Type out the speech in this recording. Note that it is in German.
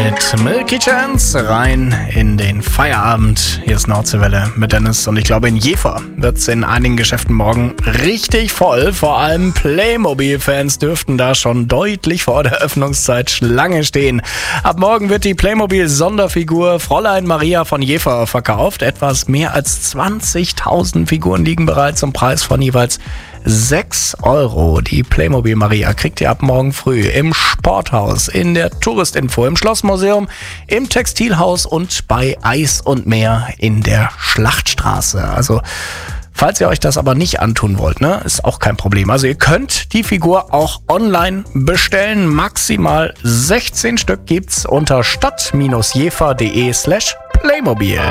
mit Milky Chance rein in den Feierabend. Hier ist Nordseewelle mit Dennis und ich glaube, in Jever wird es in einigen Geschäften morgen richtig voll. Vor allem Playmobil-Fans dürften da schon deutlich vor der Öffnungszeit Schlange stehen. Ab morgen wird die Playmobil-Sonderfigur Fräulein Maria von Jever verkauft. Etwas mehr als 20.000 Figuren liegen bereits zum Preis von jeweils 6 Euro. Die Playmobil Maria kriegt ihr ab morgen früh im Sporthaus, in der Touristinfo, im Schlossmuseum, im Textilhaus und bei Eis und Meer in der Schlachtstraße. Also, falls ihr euch das aber nicht antun wollt, ist auch kein Problem. Also ihr könnt die Figur auch online bestellen. Maximal 16 Stück gibt's unter stadt-jever.de/Playmobil.